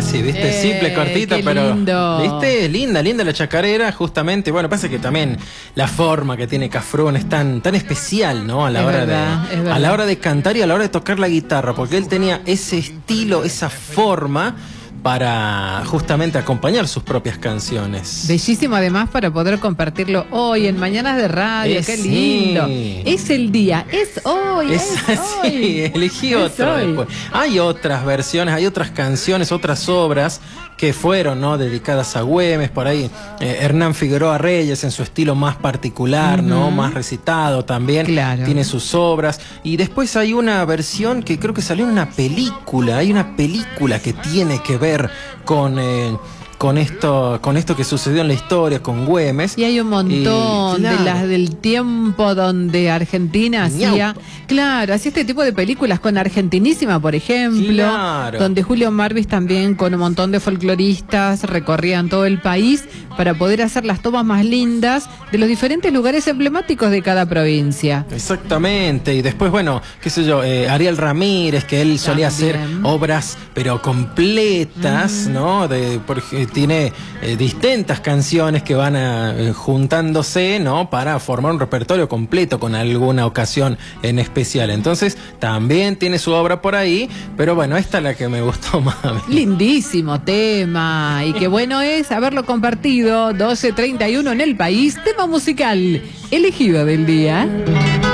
así, ¿viste? Simple, cortita, pero... lindo. ¿Viste? Linda la chacarera, justamente. Bueno, pasa que también la forma que tiene Cafrún es tan especial, ¿no? A la hora de cantar y a la hora de tocar la guitarra, porque él tenía ese estilo, esa forma para justamente acompañar sus propias canciones. Bellísimo además para poder compartirlo hoy en Mañanas de Radio. ¡Qué lindo! Sí. Es el día, es hoy, es hoy. Sí, elegí otro después. Hay otras versiones, hay otras canciones, otras obras que fueron, ¿no?, dedicadas a Güemes. Por ahí Hernán Figueroa Reyes en su estilo más particular, ¿no?, más recitado también. Claro. Tiene sus obras. Y después hay una versión que creo que salió en una película. Hay una película que tiene que ver con esto que sucedió en la historia con Güemes. Y hay un montón de las del tiempo donde Argentina hacía este tipo de películas, con Argentinísima, por ejemplo, donde Julio Marvis también con un montón de folcloristas recorrían todo el país para poder hacer las tomas más lindas de los diferentes lugares emblemáticos de cada provincia. Exactamente. Y después, bueno, qué sé yo, Ariel Ramírez, que él solía hacer obras pero completas, ¿no? Tiene distintas canciones que van juntándose, ¿no?, para formar un repertorio completo con alguna ocasión en especial. Entonces también tiene su obra por ahí, pero bueno, esta es la que me gustó más. Lindísimo tema, y qué bueno es haberlo compartido. 12:31 en el país, tema musical elegido del día.